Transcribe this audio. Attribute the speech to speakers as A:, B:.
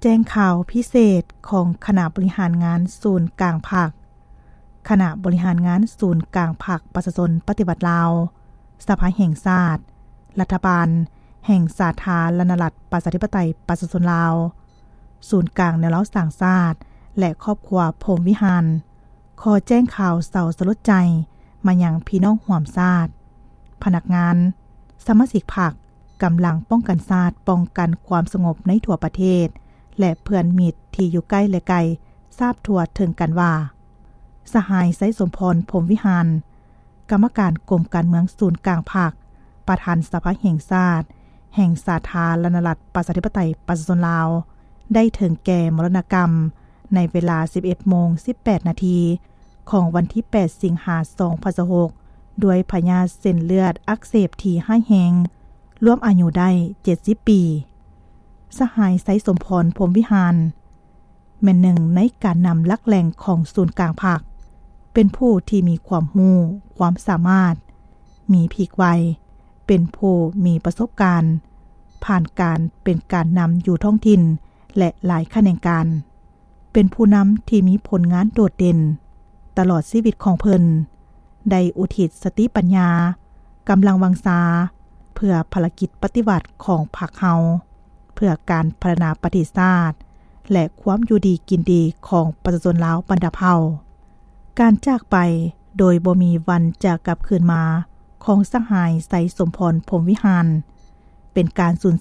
A: แจ้งข่าวพิเศษของคณะบริหารงานศูนย์กลางภาคคณะบริหารงานศูนย์กลางภาคประชาชนปฏิบัติลาวสภาแห่งชาติรัฐบาลแห่งสาธารณรัฐประชาธิปไตยประชาชนลาวศูนย์กลางแนวรั้วสร้างชาติและครอบครัวพรหมวิหารขอแจ้งข่าวเศร้าสลดใจมายังพี่น้องร่วมชาติพนักงานสมาชิกพรรคกำลังป้องกันชาติป้องกันความสงบในทั่วประเทศและเพื่อนมิตรที่อยู่ใกล้และไกลทราบทั่วถึงกันว่าสหายไสสมพรพรหมวิหารกรรมการกรมการเมืองศูนย์กลางภาคประธานสภาแห่งชาติแห่งสาธารณรัฐประชาธิปไตยประชาชนลาวได้ถึงแก่มรณกรรมในเวลา 11:18 นาทีของวันที่ 8 สิงหาคม 2026ด้วยพยาธิเส้นเลือดอักเสบที่ร้ายแรงรวมอายุได้ 70 ปีสหายไสสมพรพรหมวิหารแม่นหนึ่งในการนำหลักแหล่งของศูนย์กลางภาคเป็นผู้ที่มีความรู้ความสามารถมีพีกไวเป็นผู้มีประสบการณ์ผ่านการเป็นการนำอยู่ท้องถิ่นและหลายแขนงการเป็นผู้นำที่มีผลงานโดดเด่นตลอดชีวิตของเพิ่นได้อุทิศสติปัญญากำลังวังชาเพื่อภารกิจปฏิวัติของพรรคเฮาเพื่อการพัฒนาประเทศชาติและความอยู่ดีกินดีของประชาชนลาวบรรดาเผ่าการจากไปโดยบ่มีวันจะกลับคืนมาของสหายไสสมพรพรหมวิหารเป็นการสูญ